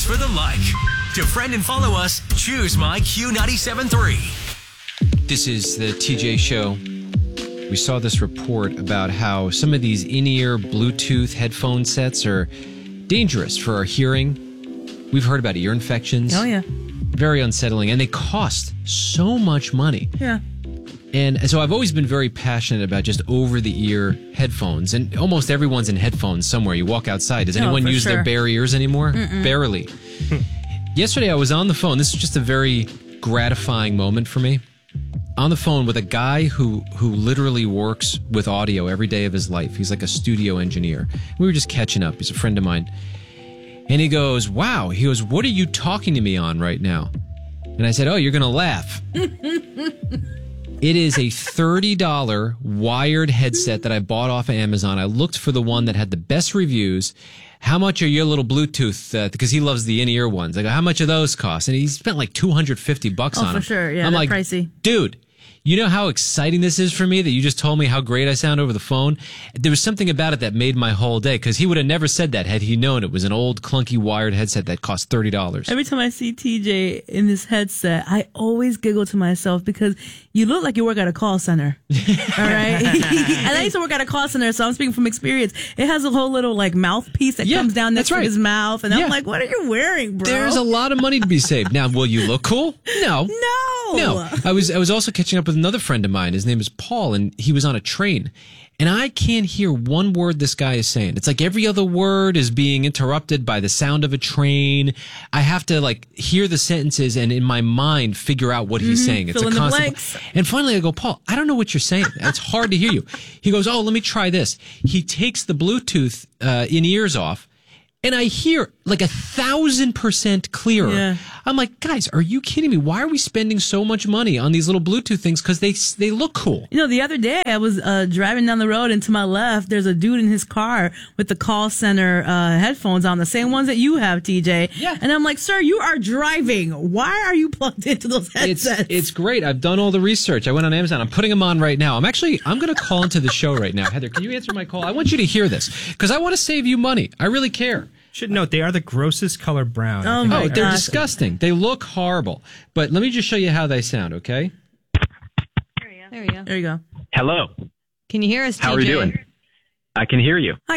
for the like. To friend and follow us, choose My Q97.3. This is the TJ Show. We saw this report about how some of these in-ear Bluetooth headphone sets are dangerous for our hearing. We've heard about ear infections. Oh, yeah. Very unsettling. And they cost so much money. Yeah. And so I've always been very passionate about just over-the-ear headphones. And almost everyone's in headphones somewhere. You walk outside. Does anyone use their bare ears anymore? Barely. Yesterday I was on the phone. This is just a very gratifying moment for me. On the phone with a guy who literally works with audio every day of his life. He's like a studio engineer. We were just catching up. He's a friend of mine. And he goes, wow. He goes, what are you talking to me on right now? And I said, oh, you're going to laugh. It is a $30 wired headset that I bought off of Amazon. I looked for the one that had the best reviews. How much are your little Bluetooth, because he loves the in-ear ones. I go, how much do those cost? And he spent like $250 on them. Oh, for sure. Yeah, I'm they're like, pricey. Dude, you know how exciting this is for me that you just told me how great I sound over the phone? There was something about it that made my whole day, because he would have never said that had he known it was an old clunky wired headset that cost $30. Every time I see TJ in this headset, I always giggle to myself because you look like you work at a call center. All right? And I used to work at a call center, so I'm speaking from experience. It has a whole little like mouthpiece that comes down next to his mouth. And I'm like, what are you wearing, bro? There's a lot of money to be saved. Now, will you look cool? No. No. I was also catching up with another friend of mine. His name is Paul, and he was on a train. And I can't hear one word this guy is saying. It's like every other word is being interrupted by the sound of a train. I have to like hear the sentences and in my mind figure out what he's saying. It's Fill a in the constant. blanks. And finally I go, Paul, I don't know what you're saying. It's hard to hear you. He goes, oh, let me try this. He takes the Bluetooth in-ears off. And I hear like 1,000% clearer. Yeah. I'm like, guys, are you kidding me? Why are we spending so much money on these little Bluetooth things? Because they look cool. You know, the other day I was driving down the road, and to my left, there's a dude in his car with the call center headphones on, the same ones that you have, TJ. Yeah. And I'm like, sir, you are driving. Why are you plugged into those headsets? It's great. I've done all the research. I went on Amazon. I'm putting them on right now. I'm going to call into the show right now. Heather, can you answer my call? I want you to hear this because I want to save you money. I really care. Should note, they are the grossest color brown. Oh, my they're gosh. disgusting. They look horrible. But let me just show you how they sound, okay? There we go. There you go. Hello. Can you hear us, TJ? How are you doing? I can hear you.